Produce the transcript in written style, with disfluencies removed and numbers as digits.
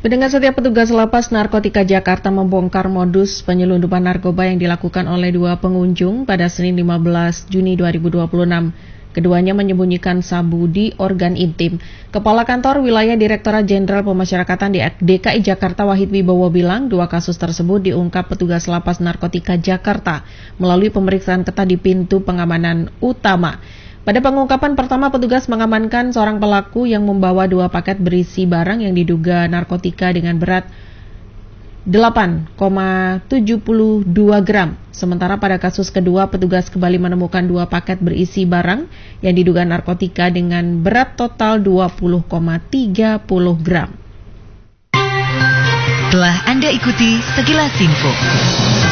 Pendengar setia, petugas lapas narkotika Jakarta membongkar modus penyelundupan narkoba yang dilakukan oleh dua pengunjung pada Senin 15 Juni 2026. Keduanya menyembunyikan sabu di organ intim. Kepala Kantor Wilayah Direktorat Jenderal Pemasyarakatan di DKI Jakarta Wahid Wibowo bilang dua kasus tersebut diungkap petugas lapas narkotika Jakarta melalui pemeriksaan ketat di pintu pengamanan utama. Pada pengungkapan pertama, petugas mengamankan seorang pelaku yang membawa dua paket berisi barang yang diduga narkotika dengan berat 8,72 gram. Sementara pada kasus kedua, petugas kembali menemukan dua paket berisi barang yang diduga narkotika dengan berat total 20,30 gram. Telah Anda ikuti sekilas info.